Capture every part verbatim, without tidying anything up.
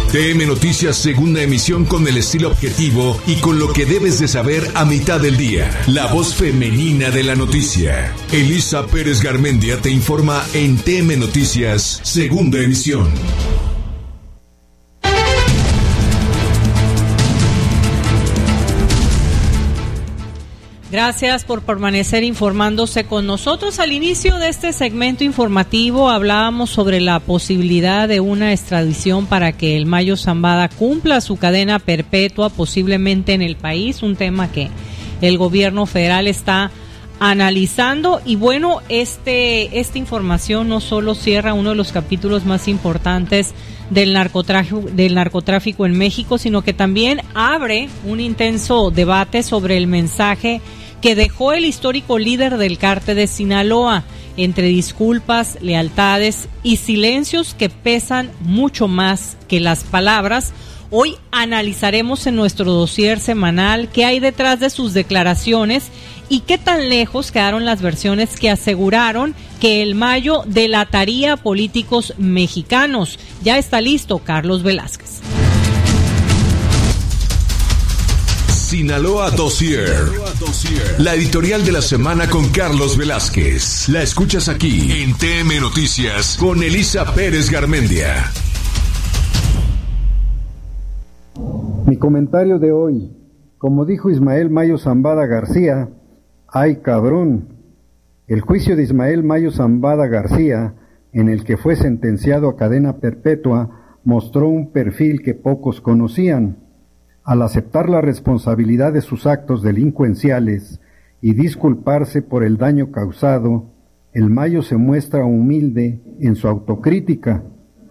T M Noticias, segunda emisión, con el estilo objetivo y con lo que debes de saber a mitad del día. La voz femenina de la noticia. Elisa Pérez Garmendia te informa en T M Noticias, segunda emisión. Gracias por permanecer informándose con nosotros. Al inicio de este segmento informativo hablábamos sobre la posibilidad de una extradición para que el Mayo Zambada cumpla su cadena perpetua posiblemente en el país, un tema que el gobierno federal está analizando. Y bueno, este esta información no solo cierra uno de los capítulos más importantes del narcotráfico, del narcotráfico en México, sino que también abre un intenso debate sobre el mensaje que dejó el histórico líder del cártel de Sinaloa, entre disculpas, lealtades y silencios que pesan mucho más que las palabras. Hoy analizaremos en nuestro dossier semanal qué hay detrás de sus declaraciones y qué tan lejos quedaron las versiones que aseguraron que el Mayo delataría a políticos mexicanos. Ya está listo Carlos Velázquez. Sinaloa Dossier, la editorial de la semana con Carlos Velázquez. La escuchas aquí en T M Noticias con Elisa Pérez Garmendia. Mi comentario de hoy, como dijo Ismael Mayo Zambada García, ¡ay cabrón! El juicio de Ismael Mayo Zambada García, en el que fue sentenciado a cadena perpetua, mostró un perfil que pocos conocían. Al aceptar la responsabilidad de sus actos delincuenciales y disculparse por el daño causado, el Mayo se muestra humilde en su autocrítica,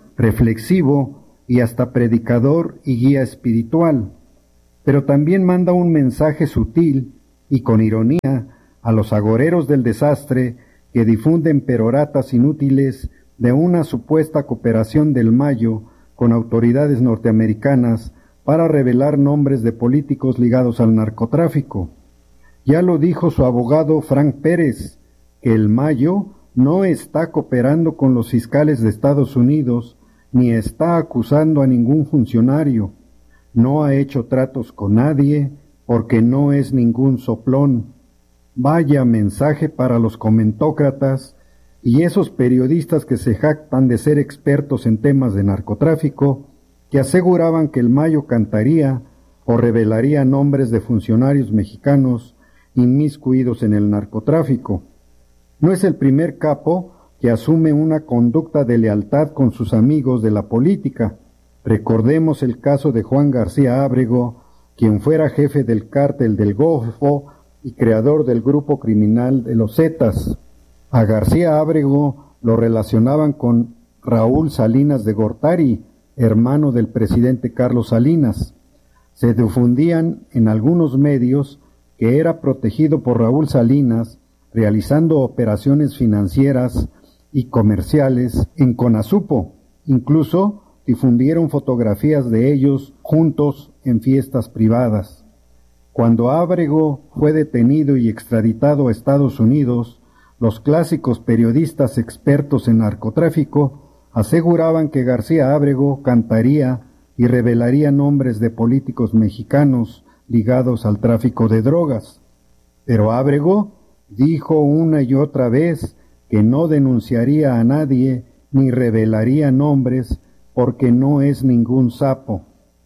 reflexivo y hasta predicador y guía espiritual, pero también manda un mensaje sutil y con ironía a los agoreros del desastre que difunden peroratas inútiles de una supuesta cooperación del Mayo con autoridades norteamericanas para revelar nombres de políticos ligados al narcotráfico. Ya lo dijo su abogado Frank Pérez, que el Mayo no está cooperando con los fiscales de Estados Unidos, ni está acusando a ningún funcionario. No ha hecho tratos con nadie, porque no es ningún soplón. Vaya mensaje para los comentócratas y esos periodistas que se jactan de ser expertos en temas de narcotráfico, que aseguraban que el Mayo cantaría o revelaría nombres de funcionarios mexicanos inmiscuidos en el narcotráfico. No es el primer capo que asume una conducta de lealtad con sus amigos de la política. Recordemos el caso de Juan García Ábrego, quien fuera jefe del cártel del Golfo y creador del grupo criminal de los Zetas. A García Ábrego lo relacionaban con Raúl Salinas de Gortari, hermano del presidente Carlos Salinas. Se difundían en algunos medios que era protegido por Raúl Salinas, realizando operaciones financieras y comerciales en Conasupo. Incluso difundieron fotografías de ellos juntos en fiestas privadas. Cuando Ábrego fue detenido y extraditado a Estados Unidos, los clásicos periodistas expertos en narcotráfico aseguraban que García Ábrego cantaría y revelaría nombres de políticos mexicanos ligados al tráfico de drogas. Pero Ábrego dijo una y otra vez que no denunciaría a nadie ni revelaría nombres porque no es ningún sapo.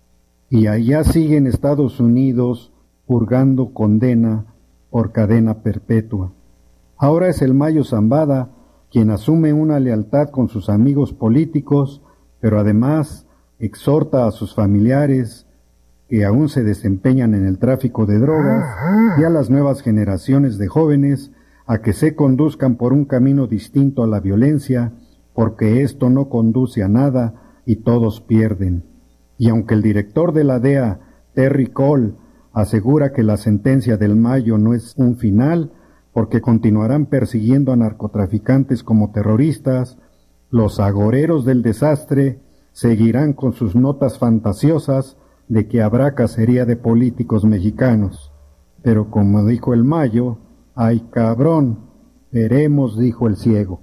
Y allá sigue en Estados Unidos purgando condena por cadena perpetua. Ahora es el Mayo Zambada quien asume una lealtad con sus amigos políticos, pero además exhorta a sus familiares que aún se desempeñan en el tráfico de drogas y a las nuevas generaciones de jóvenes a que se conduzcan por un camino distinto a la violencia, porque esto no conduce a nada y todos pierden. Y aunque el director de la D E A, Terry Cole, asegura que la sentencia del Mayo no es un final, porque continuarán persiguiendo a narcotraficantes como terroristas, los agoreros del desastre seguirán con sus notas fantasiosas de que habrá cacería de políticos mexicanos. Pero como dijo el Mayo, ¡ay cabrón! Veremos, dijo el ciego.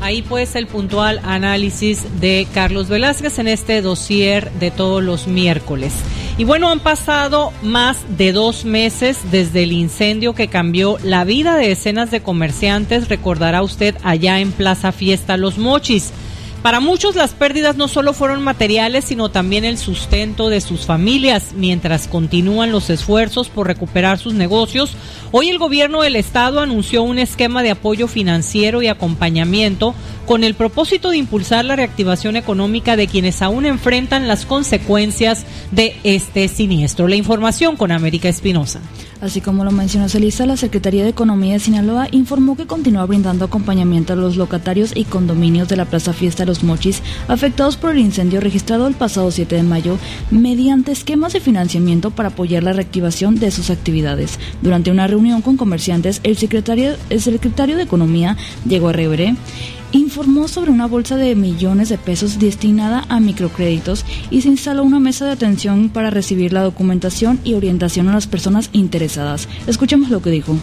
Ahí pues el puntual análisis de Carlos Velázquez en este dossier de todos los miércoles. Y bueno, han pasado más de dos meses desde el incendio que cambió la vida de decenas de comerciantes, recordará usted, allá en Plaza Fiesta Los Mochis. Para muchos las pérdidas no solo fueron materiales, sino también el sustento de sus familias. Mientras continúan los esfuerzos por recuperar sus negocios, hoy el gobierno del estado anunció un esquema de apoyo financiero y acompañamiento con el propósito de impulsar la reactivación económica de quienes aún enfrentan las consecuencias de este siniestro. La información con América Espinosa. Así como lo mencionó Celisa, la Secretaría de Economía de Sinaloa informó que continúa brindando acompañamiento a los locatarios y condominios de la Plaza Fiesta Los Mochis afectados por el incendio registrado el pasado siete de mayo mediante esquemas de financiamiento para apoyar la reactivación de sus actividades. Durante una reunión con comerciantes, el secretario, el secretario de Economía, Diego Arrebre, informó sobre una bolsa de millones de pesos destinada a microcréditos y se instaló una mesa de atención para recibir la documentación y orientación a las personas interesadas. Escuchemos lo que dijo.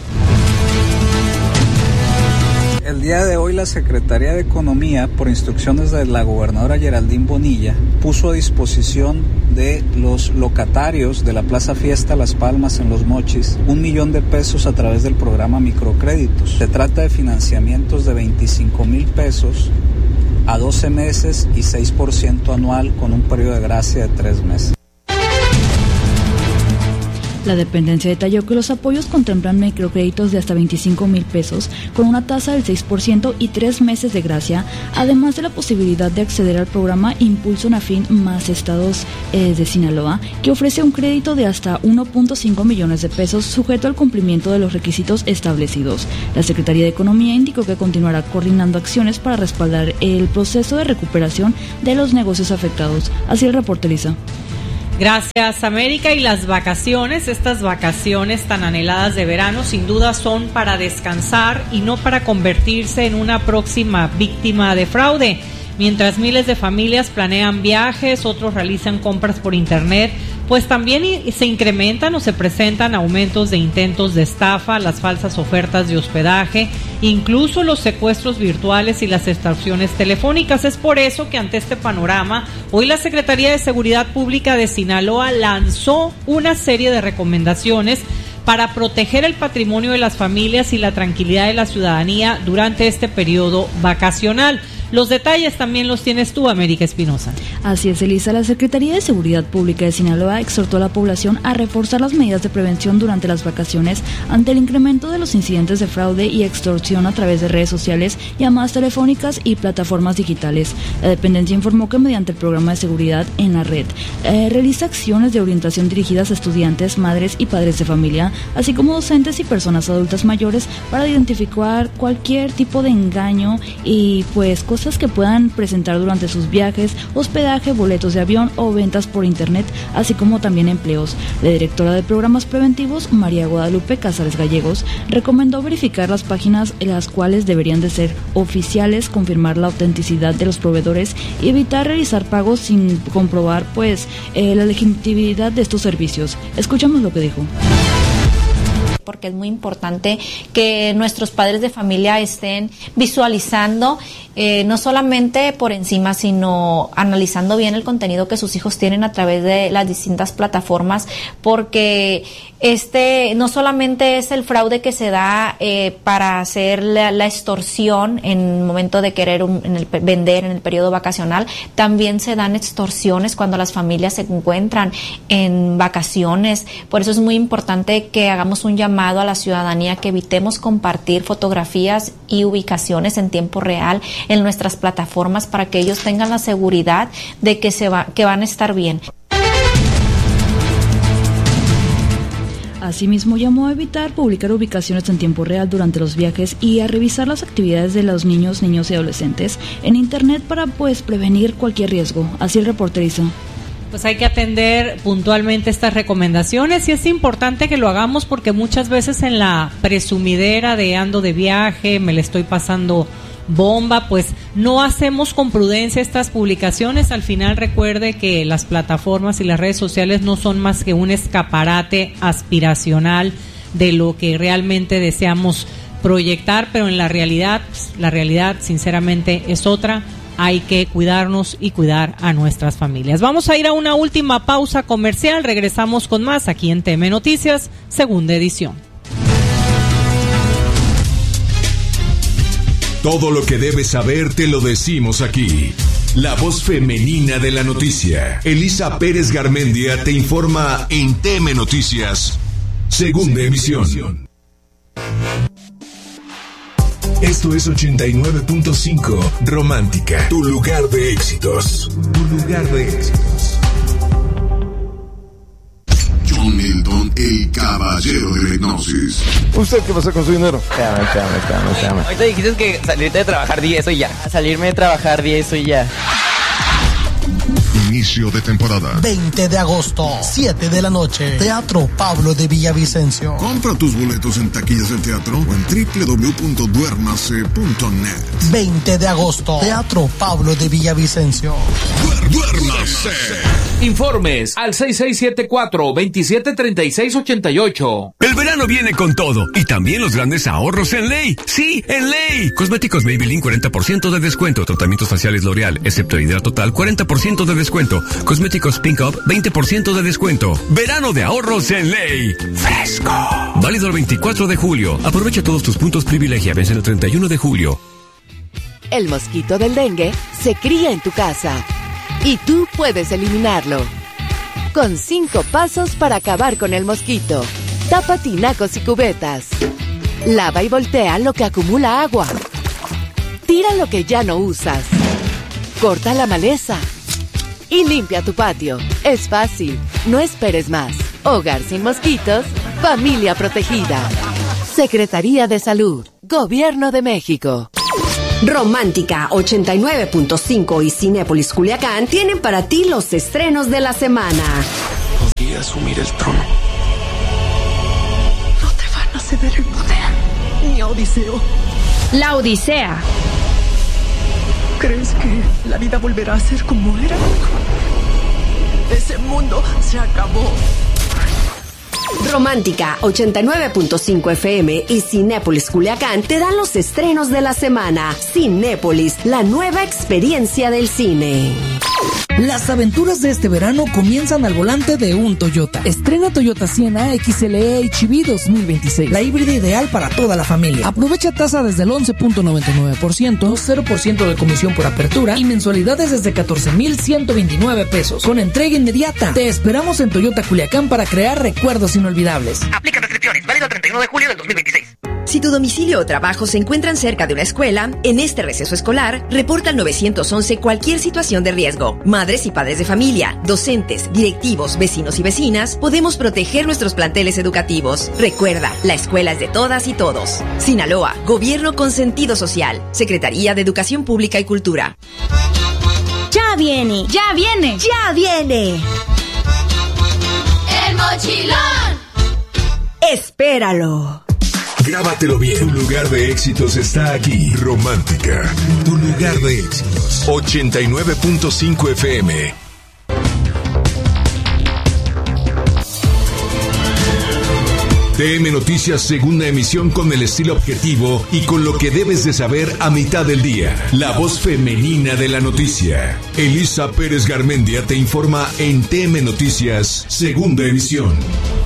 El día de hoy la Secretaría de Economía, por instrucciones de la gobernadora Geraldine Bonilla, puso a disposición de los locatarios de la Plaza Fiesta Las Palmas en Los Mochis un millón de pesos a través del programa Microcréditos. Se trata de financiamientos de veinticinco mil pesos a doce meses y seis por ciento anual con un periodo de gracia de tres meses. La dependencia detalló que los apoyos contemplan microcréditos de hasta veinticinco mil pesos con una tasa del seis por ciento y tres meses de gracia, además de la posibilidad de acceder al programa Impulso Nafin más Estados eh, de Sinaloa, que ofrece un crédito de hasta uno punto cinco millones de pesos sujeto al cumplimiento de los requisitos establecidos. La Secretaría de Economía indicó que continuará coordinando acciones para respaldar el proceso de recuperación de los negocios afectados. Así el reporte, Lisa. Gracias, América. Y las vacaciones, estas vacaciones tan anheladas de verano, sin duda son para descansar y no para convertirse en una próxima víctima de fraude. Mientras miles de familias planean viajes, otros realizan compras por internet, pues también se incrementan o se presentan aumentos de intentos de estafa, las falsas ofertas de hospedaje, incluso los secuestros virtuales y las extorsiones telefónicas. Es por eso que ante este panorama, hoy la Secretaría de Seguridad Pública de Sinaloa lanzó una serie de recomendaciones para proteger el patrimonio de las familias y la tranquilidad de la ciudadanía durante este periodo vacacional. Los detalles también los tienes tú, América Espinosa. Así es, Elisa. La Secretaría de Seguridad Pública de Sinaloa exhortó a la población a reforzar las medidas de prevención durante las vacaciones ante el incremento de los incidentes de fraude y extorsión a través de redes sociales, llamadas telefónicas y plataformas digitales. La dependencia informó que mediante el programa de seguridad en la red eh, realiza acciones de orientación dirigidas a estudiantes, madres y padres de familia, así como docentes y personas adultas mayores para identificar cualquier tipo de engaño y pues cosas que puedan presentar durante sus viajes, hospedaje, boletos de avión o ventas por internet, así como también empleos. La directora de programas preventivos, María Guadalupe Casares Gallegos, recomendó verificar las páginas en las cuales deberían de ser oficiales, confirmar la autenticidad de los proveedores y evitar realizar pagos sin comprobar pues eh, la legitimidad de estos servicios. Escuchamos lo que dijo. Porque es muy importante que nuestros padres de familia estén visualizando eh, no solamente por encima, sino analizando bien el contenido que sus hijos tienen a través de las distintas plataformas, porque este no solamente es el fraude que se da eh, para hacer la, la extorsión en el momento de querer un, en el, vender en el periodo vacacional, también se dan extorsiones cuando las familias se encuentran en vacaciones. Por eso es muy importante que hagamos un llamado a la ciudadanía, que evitemos compartir fotografías y ubicaciones en tiempo real en nuestras plataformas para que ellos tengan la seguridad de que se va, que van a estar bien. Asimismo, llamó a evitar publicar ubicaciones en tiempo real durante los viajes y a revisar las actividades de los niños, niños y adolescentes en internet para pues prevenir cualquier riesgo. Así el reportero hizo. Pues hay que atender puntualmente estas recomendaciones y es importante que lo hagamos porque muchas veces en la presumidera de ando de viaje, me le estoy pasando bomba, pues no hacemos con prudencia estas publicaciones. Al final recuerde que las plataformas y las redes sociales no son más que un escaparate aspiracional de lo que realmente deseamos proyectar, pero en la realidad, la realidad sinceramente es otra. Hay que cuidarnos y cuidar a nuestras familias. Vamos a ir a una última pausa comercial. Regresamos con más aquí en T M Noticias, segunda edición. Todo lo que debes saber te lo decimos aquí. La voz femenina de la noticia. Elisa Pérez Garmendia te informa en T M Noticias, segunda emisión. Esto es ochenta y nueve punto cinco Romántica, tu lugar de éxitos. Tu lugar de éxitos. John Milton, el caballero de la hipnosis. ¿Usted qué pasa con su dinero? Espérame, espérame, espérame, espérame. Ahorita dijiste que salirte de trabajar diez y ya. Salirme de trabajar diez y ya. Inicio de temporada. veinte de agosto, siete de la noche. Teatro Pablo de Villavicencio. Compra tus boletos en taquillas del teatro o en doble u doble u doble u punto duérmase punto net. veinte de agosto, Teatro Pablo de Villavicencio. ¡Duérmase! Informes al seis seis siete cuatro, dos siete tres seis ocho ocho. El verano viene con todo y también los grandes ahorros en Ley. Sí, en Ley. Cosméticos Maybelline cuarenta por ciento de descuento. Tratamientos faciales L'Oreal, excepto Hidra Total, cuarenta por ciento de descuento. Cosméticos Pink Up, veinte por ciento de descuento. Verano de ahorros en Ley. Fresco. Válido el veinticuatro de julio. Aprovecha todos tus puntos privilegia. Vence el treinta y uno de julio. El mosquito del dengue se cría en tu casa y tú puedes eliminarlo. Con cinco pasos para acabar con el mosquito. Tapa tinacos y cubetas. Lava y voltea lo que acumula agua. Tira lo que ya no usas. Corta la maleza. Y limpia tu patio. Es fácil. No esperes más. Hogar sin mosquitos. Familia protegida. Secretaría de Salud. Gobierno de México. Romántica ochenta y nueve punto cinco y Cinépolis Culiacán tienen para ti los estrenos de la semana. Podría asumir el trono. No te van a ceder el poder, ni a Odiseo. La Odisea. ¿Crees que la vida volverá a ser como era? Ese mundo se acabó. Romántica ochenta y nueve punto cinco F M y Cinépolis Culiacán te dan los estrenos de la semana. Cinépolis, la nueva experiencia del cine. Las aventuras de este verano comienzan al volante de un Toyota. Estrena Toyota Sienna X L E H V dos mil veintiséis, la híbrida ideal para toda la familia. Aprovecha tasa desde el once punto noventa y nueve por ciento, cero por ciento de comisión por apertura y mensualidades desde catorce mil ciento veintinueve pesos, con entrega inmediata. Te esperamos en Toyota Culiacán para crear recuerdos inolvidables. Aplica restricciones, válido el treinta y uno de julio del dos mil veintiséis. Si tu domicilio o trabajo se encuentran cerca de una escuela, en este receso escolar, reporta al nueve once cualquier situación de riesgo. Madres y padres de familia, docentes, directivos, vecinos y vecinas, podemos proteger nuestros planteles educativos. Recuerda, la escuela es de todas y todos. Sinaloa, Gobierno con sentido social. Secretaría de Educación Pública y Cultura. ¡Ya viene! ¡Ya viene! ¡Ya viene! ¡El mochilón! ¡Espéralo! Grábatelo bien. Tu lugar de éxitos está aquí. Romántica. Tu lugar de éxitos. ochenta y nueve punto cinco F M. T M Noticias, segunda emisión con el estilo objetivo y con lo que debes de saber a mitad del día. La voz femenina de la noticia. Elisa Pérez Garmendia te informa en T M Noticias, segunda emisión.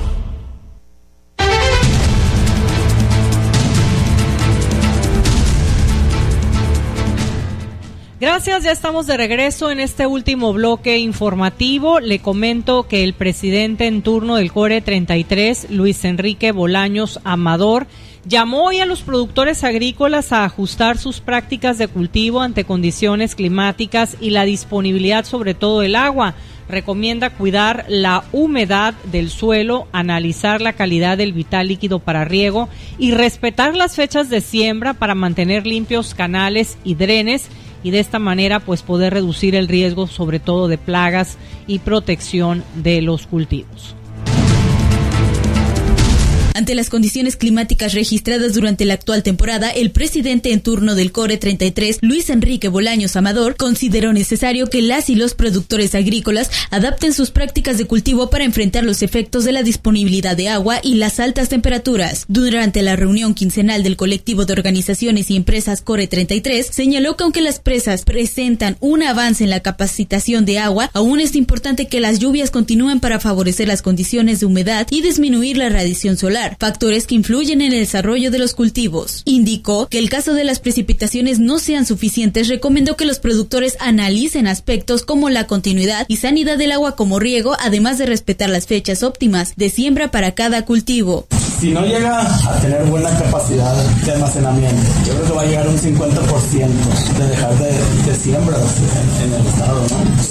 Gracias, ya estamos de regreso en este último bloque informativo. Le comento que el presidente en turno del Core treinta y tres, Luis Enrique Bolaños Amador, llamó hoy a los productores agrícolas a ajustar sus prácticas de cultivo ante condiciones climáticas y la disponibilidad sobre todo del agua. Recomienda cuidar la humedad del suelo, analizar la calidad del vital líquido para riego y respetar las fechas de siembra para mantener limpios canales y drenes, y de esta manera pues poder reducir el riesgo sobre todo de plagas y protección de los cultivos. Ante las condiciones climáticas registradas durante la actual temporada, el presidente en turno del CORE treinta y tres, Luis Enrique Bolaños Amador, consideró necesario que las y los productores agrícolas adapten sus prácticas de cultivo para enfrentar los efectos de la disponibilidad de agua y las altas temperaturas. Durante la reunión quincenal del colectivo de organizaciones y empresas CORE treinta y tres, señaló que aunque las presas presentan un avance en la capacitación de agua, aún es importante que las lluvias continúen para favorecer las condiciones de humedad y disminuir la radiación solar, factores que influyen en el desarrollo de los cultivos. Indicó que el caso de las precipitaciones no sean suficientes, recomendó que los productores analicen aspectos como la continuidad y sanidad del agua como riego, además de respetar las fechas óptimas de siembra para cada cultivo. Si no llega a tener buena capacidad de almacenamiento, yo creo que va a llegar a un cincuenta por ciento de dejar de, de siembras en, en el estado,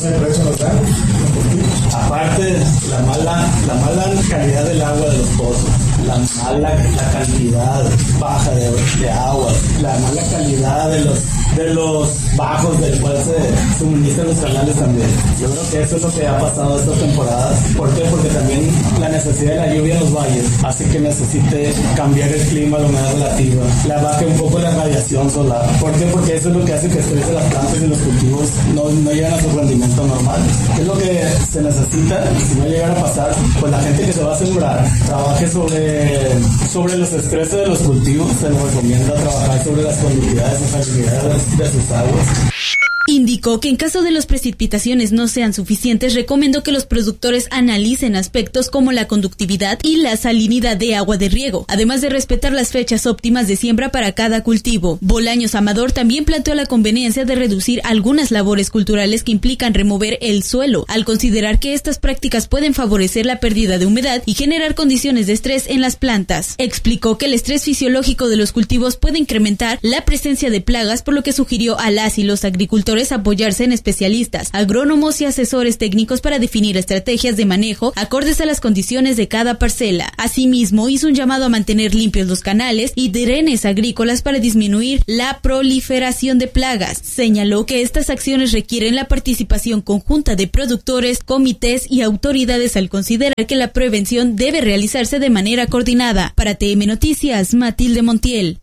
¿no? Aparte, la mala, la mala calidad del agua de los pozos, la mala la cantidad baja de, de agua, la mala calidad de los de los bajos del cual se suministran los canales también. Yo creo que eso es lo que ha pasado esta temporada. ¿Por qué? Porque también la necesidad de la lluvia en los valles hace que necesite cambiar el clima, la humedad relativa, la baje un poco la radiación solar. ¿Por qué? Porque eso es lo que hace que estrese las plantas y los cultivos no, no llegan a su rendimiento normal. ¿Qué es lo que se necesita? Y si no llegara a pasar, pues la gente que se va a sembrar trabaje sobre, sobre los estreses de los cultivos. Se nos recomienda trabajar sobre las conductividades y salinidades de sus aguas. Indicó que en caso de las precipitaciones no sean suficientes, recomendó que los productores analicen aspectos como la conductividad y la salinidad de agua de riego, además de respetar las fechas óptimas de siembra para cada cultivo. Bolaños Amador también planteó la conveniencia de reducir algunas labores culturales que implican remover el suelo, al considerar que estas prácticas pueden favorecer la pérdida de humedad y generar condiciones de estrés en las plantas. Explicó que el estrés fisiológico de los cultivos puede incrementar la presencia de plagas, por lo que sugirió a las y los agricultores apoyarse en especialistas, agrónomos y asesores técnicos para definir estrategias de manejo acordes a las condiciones de cada parcela. Asimismo, hizo un llamado a mantener limpios los canales y drenes agrícolas para disminuir la proliferación de plagas. Señaló que estas acciones requieren la participación conjunta de productores, comités y autoridades, al considerar que la prevención debe realizarse de manera coordinada. Para T M Noticias, Matilde Montiel.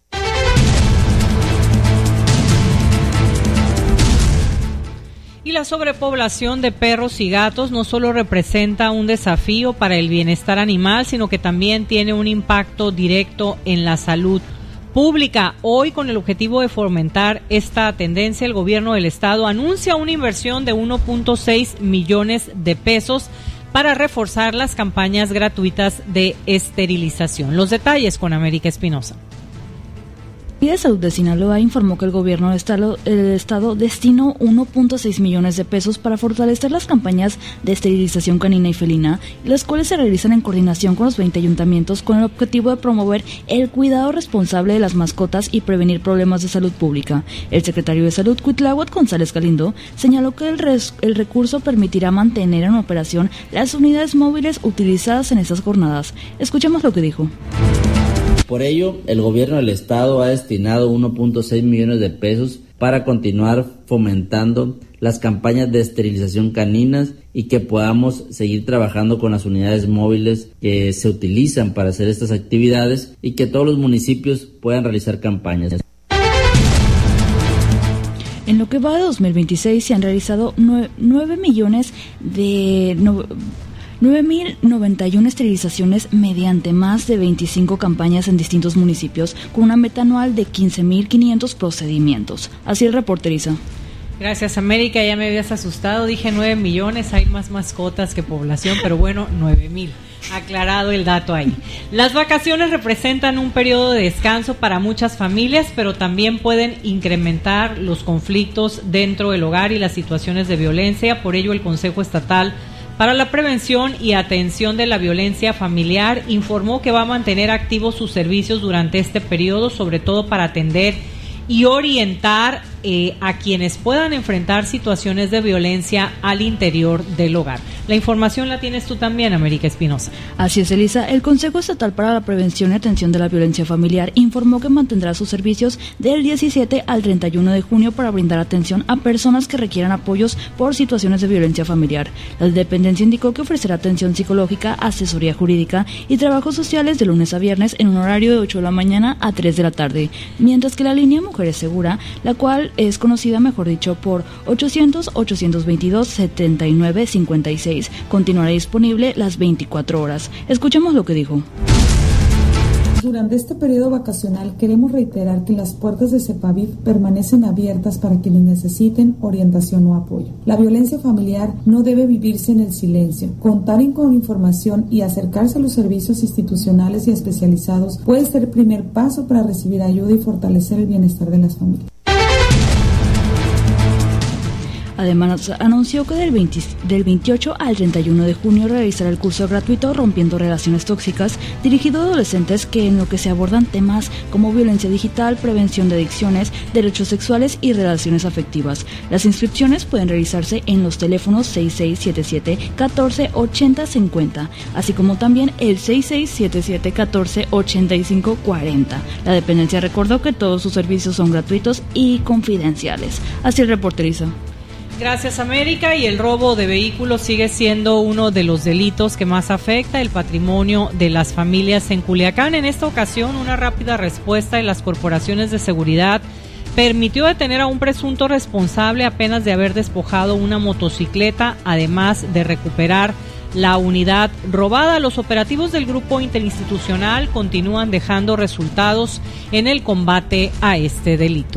Y la sobrepoblación de perros y gatos no solo representa un desafío para el bienestar animal, sino que también tiene un impacto directo en la salud pública. Hoy, con el objetivo de fomentar esta tendencia, el gobierno del estado anuncia una inversión de uno punto seis millones de pesos para reforzar las campañas gratuitas de esterilización. Los detalles con América Espinosa. La Secretaría de Salud de Sinaloa informó que el gobierno del estado, el estado destinó uno punto seis millones de pesos para fortalecer las campañas de esterilización canina y felina, las cuales se realizan en coordinación con los veinte ayuntamientos con el objetivo de promover el cuidado responsable de las mascotas y prevenir problemas de salud pública. El secretario de Salud, Cuitláhuac González Galindo, señaló que el, res, el recurso permitirá mantener en operación las unidades móviles utilizadas en estas jornadas. Escuchemos lo que dijo. Por ello, el gobierno del estado ha destinado uno punto seis millones de pesos para continuar fomentando las campañas de esterilización caninas y que podamos seguir trabajando con las unidades móviles que se utilizan para hacer estas actividades y que todos los municipios puedan realizar campañas. En lo que va de dos mil veintiséis se han realizado nueve millones de... No, nueve mil noventa y una esterilizaciones mediante más de veinticinco campañas en distintos municipios, con una meta anual de quince mil quinientos procedimientos. Así el reporte, Isa. Gracias, América. Ya me habías asustado. Dije nueve millones, hay más mascotas que población, pero bueno, nueve mil. Aclarado el dato ahí. Las vacaciones representan un periodo de descanso para muchas familias, pero también pueden incrementar los conflictos dentro del hogar y las situaciones de violencia. Por ello, el Consejo Estatal para la Prevención y Atención de la Violencia Familiar informó que va a mantener activos sus servicios durante este periodo, sobre todo para atender y orientar eh, a quienes puedan enfrentar situaciones de violencia al interior del hogar. La información la tienes tú también, América Espinosa. Así es, Elisa. El Consejo Estatal para la Prevención y Atención de la Violencia Familiar informó que mantendrá sus servicios del diecisiete al treinta y uno de junio para brindar atención a personas que requieran apoyos por situaciones de violencia familiar. La dependencia indicó que ofrecerá atención psicológica, asesoría jurídica y trabajos sociales de lunes a viernes en un horario de ocho de la mañana a tres de la tarde, mientras que la línea Mujeres Segura, la cual es conocida, mejor dicho, por ochocientos, ochocientos veintidós, setenta y nueve cincuenta y seis, continuará disponible las veinticuatro horas. Escuchemos lo que dijo. Durante este periodo vacacional queremos reiterar que las puertas de CEPAVIF permanecen abiertas para quienes necesiten orientación o apoyo. La violencia familiar no debe vivirse en el silencio. Contar con información y acercarse a los servicios institucionales y especializados puede ser el primer paso para recibir ayuda y fortalecer el bienestar de las familias. Además, anunció que del, veinte, del veintiocho al treinta y uno de junio realizará el curso gratuito Rompiendo Relaciones Tóxicas, dirigido a adolescentes que en lo que se abordan temas como violencia digital, prevención de adicciones, derechos sexuales y relaciones afectivas. Las inscripciones pueden realizarse en los teléfonos seis seis siete siete, catorce ochenta cincuenta, así como también el seis seis siete siete, catorce ochenta y cinco cuarenta. La dependencia recordó que todos sus servicios son gratuitos y confidenciales. Así el reporteriza. Gracias, América. Y el robo de vehículos sigue siendo uno de los delitos que más afecta el patrimonio de las familias en Culiacán. En esta ocasión, una rápida respuesta de las corporaciones de seguridad permitió detener a un presunto responsable apenas de haber despojado una motocicleta, además de recuperar la unidad robada. Los operativos del grupo interinstitucional continúan dejando resultados en el combate a este delito.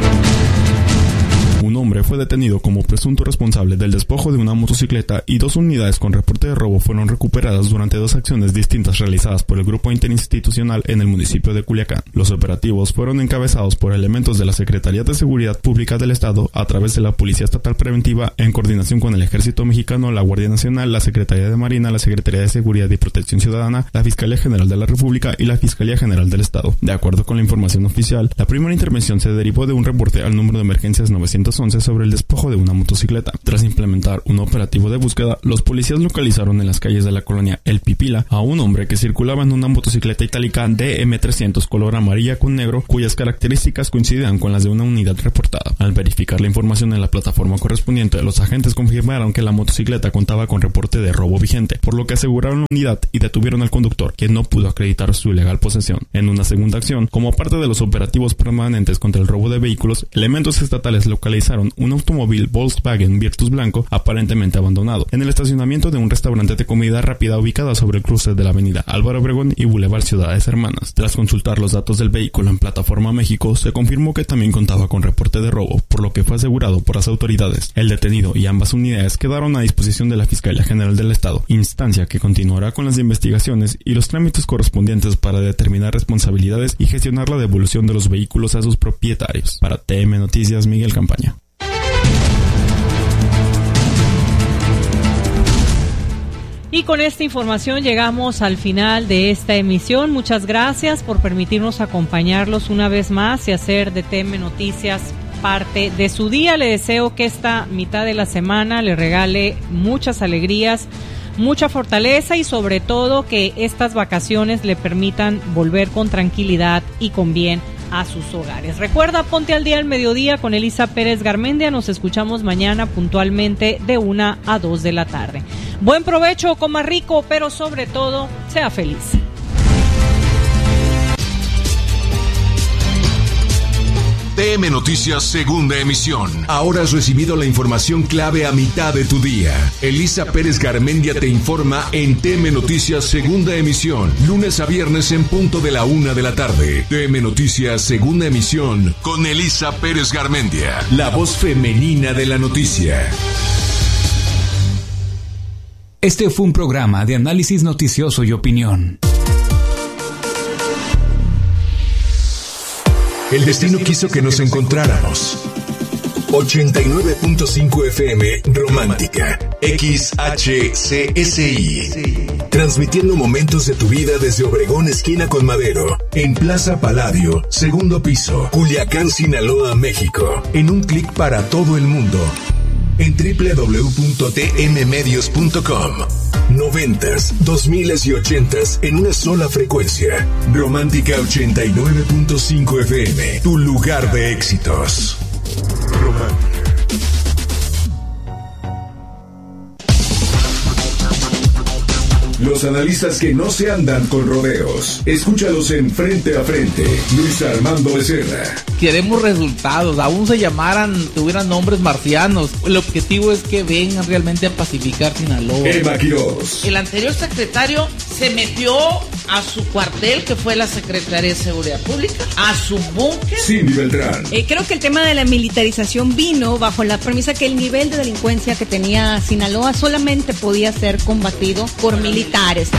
Un hombre fue detenido como presunto responsable del despojo de una motocicleta y dos unidades con reporte de robo fueron recuperadas durante dos acciones distintas realizadas por el grupo interinstitucional en el municipio de Culiacán. Los operativos fueron encabezados por elementos de la Secretaría de Seguridad Pública del Estado a través de la Policía Estatal Preventiva en coordinación con el Ejército Mexicano, la Guardia Nacional, la Secretaría de Marina, la Secretaría de Seguridad y Protección Ciudadana, la Fiscalía General de la República y la Fiscalía General del Estado. De acuerdo con la información oficial, la primera intervención se derivó de un reporte al número de emergencias novecientos once sobre el despojo de una motocicleta. Tras implementar un operativo de búsqueda, los policías localizaron en las calles de la colonia El Pipila a un hombre que circulaba en una motocicleta itálica D M trescientos color amarilla con negro, cuyas características coincidían con las de una unidad reportada. Al verificar la información en la plataforma correspondiente, los agentes confirmaron que la motocicleta contaba con reporte de robo vigente, por lo que aseguraron la unidad y detuvieron al conductor, quien no pudo acreditar su ilegal posesión. En una segunda acción, como parte de los operativos permanentes contra el robo de vehículos, elementos estatales localizaron un automóvil Volkswagen Virtus blanco aparentemente abandonado en el estacionamiento de un restaurante de comida rápida ubicada sobre el cruce de la avenida Álvaro Obregón y Boulevard Ciudades Hermanas. Tras consultar los datos del vehículo en Plataforma México, se confirmó que también contaba con reporte de robo, por lo que fue asegurado por las autoridades. El detenido y ambas unidades quedaron a disposición de la Fiscalía General del Estado, instancia que continuará con las investigaciones y los trámites correspondientes para determinar responsabilidades y gestionar la devolución de los vehículos a sus propietarios. Para T M Noticias, Miguel Campaña. Y con esta información llegamos al final de esta emisión. Muchas gracias por permitirnos acompañarlos una vez más y hacer de T M Noticias parte de su día. Le deseo que esta mitad de la semana le regale muchas alegrías, mucha fortaleza y sobre todo que estas vacaciones le permitan volver con tranquilidad y con bien a sus hogares. Recuerda, ponte al día al mediodía con Elisa Pérez Garmendia. Nos escuchamos mañana puntualmente de una a dos de la tarde. Buen provecho, coma rico, pero sobre todo, sea feliz. T M Noticias, segunda emisión. Ahora has recibido la información clave a mitad de tu día. Elisa Pérez Garmendia te informa en T M Noticias, segunda emisión, lunes a viernes en punto de la una de la tarde. T M Noticias, segunda emisión, con Elisa Pérez Garmendia, la voz femenina de la noticia. Este fue un programa de análisis noticioso y opinión. El destino quiso que nos encontráramos. ochenta y nueve punto cinco F M Romántica, X H C S I. Transmitiendo momentos de tu vida desde Obregón, esquina con Madero, en Plaza Palladio, segundo piso, Culiacán, Sinaloa, México. En un clic para todo el mundo. en doble u doble u doble u punto t m medios punto com. Noventas, dos miles y ochentas en una sola frecuencia. Romántica ochenta y nueve punto cinco F M, tu lugar de éxitos. Romántica. Los analistas que no se andan con rodeos. Escúchalos en Frente a Frente. Luis Armando Becerra. Queremos resultados, aún se llamaran, tuvieran nombres marcianos. El objetivo es que vengan realmente a pacificar Sinaloa. Emma Quiroz. El anterior secretario se metió a su cuartel, que fue la Secretaría de Seguridad Pública, a su búnker. Cindy Beltrán. Eh, creo que el tema de la militarización vino bajo la premisa que el nivel de delincuencia que tenía Sinaloa solamente podía ser combatido por militares.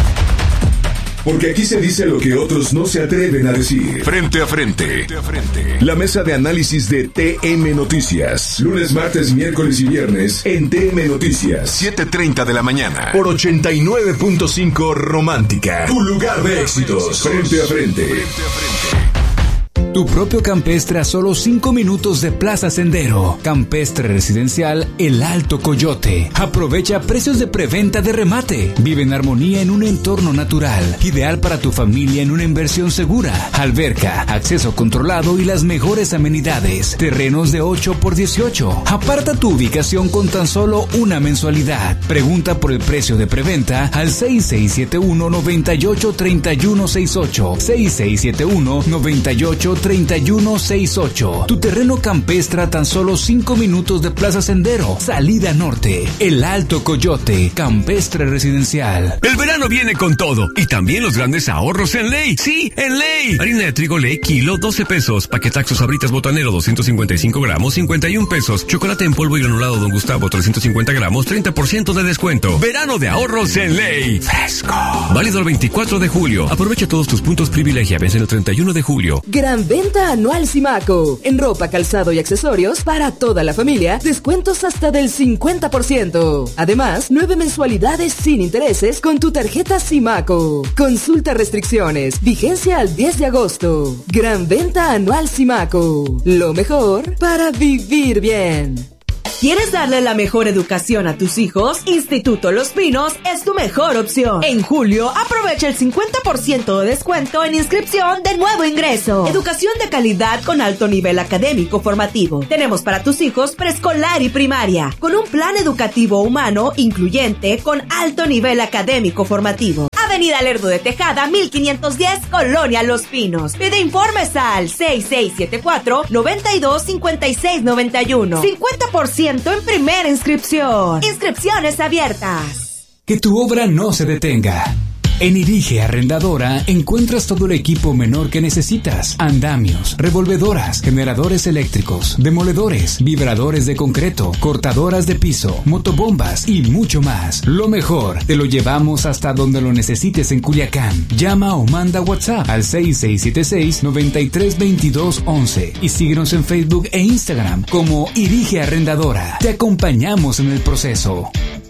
Porque aquí se dice lo que otros no se atreven a decir. Frente a frente. Frente a frente. La mesa de análisis de T M Noticias. Lunes, martes, miércoles y viernes en T M Noticias. siete treinta de la mañana. Por ochenta y nueve punto cinco Romántica. Tu lugar de éxitos. Frente a frente. Frente a frente. Tu propio campestre a solo cinco minutos de Plaza Sendero. Campestre residencial El Alto Coyote. Aprovecha precios de preventa de remate. Vive en armonía en un entorno natural. Ideal para tu familia en una inversión segura. Alberca, acceso controlado y las mejores amenidades. Terrenos de ocho por dieciocho. Aparta tu ubicación con tan solo una mensualidad. Pregunta por el precio de preventa al seis seis siete uno, nueve ocho, tres uno seis ocho. seis seis siete uno, nueve ocho, treinta y uno sesenta y ocho. Tu terreno campestre a tan solo cinco minutos de Plaza Sendero. Salida Norte. El Alto Coyote. Campestre residencial. El verano viene con todo. Y también los grandes ahorros en Ley. Sí, en Ley. Harina de trigo Ley, kilo, doce pesos. Paquetaxo Sabritas Botanero, doscientos cincuenta y cinco gramos, cincuenta y un pesos. Chocolate en polvo y granulado Don Gustavo, trescientos cincuenta gramos, treinta por ciento de descuento. Verano de ahorros en Ley. Fresco. Válido el veinticuatro de julio. Aprovecha todos tus puntos privilegia. Vence el treinta y uno de julio. Gran venta anual Simaco. En ropa, calzado y accesorios para toda la familia, descuentos hasta del cincuenta por ciento. Además, nueve mensualidades sin intereses con tu tarjeta Simaco. Consulta restricciones. Vigencia al diez de agosto. Gran venta anual Simaco. Lo mejor para vivir bien. ¿Quieres darle la mejor educación a tus hijos? Instituto Los Pinos es tu mejor opción. En julio, aprovecha el cincuenta por ciento de descuento en inscripción de nuevo ingreso. Educación de calidad con alto nivel académico formativo. Tenemos para tus hijos preescolar y primaria, con un plan educativo humano incluyente con alto nivel académico formativo. Avenida Lerdo de Tejada, mil quinientos diez, Colonia Los Pinos. Pide informes al seis seis siete cuatro, nueve dos, cinco seis nueve uno. cincuenta por ciento en primera inscripción. Inscripciones abiertas. Que tu obra no se detenga. En Irige Arrendadora encuentras todo el equipo menor que necesitas. Andamios, revolvedoras, generadores eléctricos, demoledores, vibradores de concreto, cortadoras de piso, motobombas y mucho más. Lo mejor, te lo llevamos hasta donde lo necesites en Culiacán. Llama o manda WhatsApp al seis seis siete seis, nueve tres dos dos uno y síguenos en Facebook e Instagram como Irige Arrendadora. Te acompañamos en el proceso.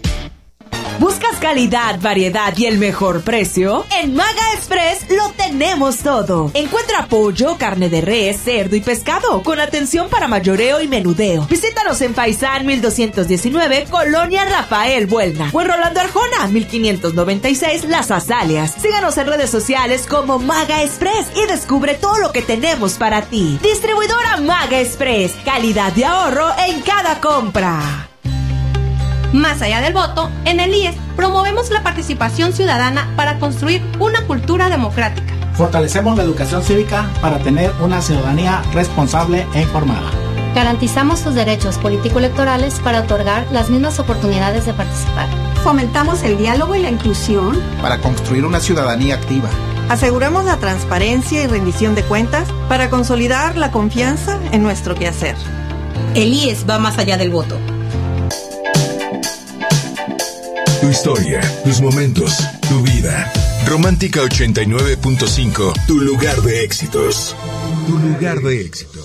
¿Buscas calidad, variedad y el mejor precio? En Maga Express lo tenemos todo. Encuentra pollo, carne de res, cerdo y pescado con atención para mayoreo y menudeo. Visítanos en Faisán mil doscientos diecinueve, Colonia Rafael Buelna, o en Rolando Arjona mil quinientos noventa y seis, Las Azaleas. Síganos en redes sociales como Maga Express y descubre todo lo que tenemos para ti. Distribuidora Maga Express, calidad de ahorro en cada compra. Más allá del voto, en el I E S promovemos la participación ciudadana para construir una cultura democrática. Fortalecemos la educación cívica para tener una ciudadanía responsable e informada. Garantizamos sus derechos político-electorales para otorgar las mismas oportunidades de participar. Fomentamos el diálogo y la inclusión para construir una ciudadanía activa. Aseguramos la transparencia y rendición de cuentas para consolidar la confianza en nuestro quehacer. El I E S va más allá del voto. Tu historia, tus momentos, tu vida. Romántica ochenta y nueve punto cinco, tu lugar de éxitos. Tu lugar de éxitos.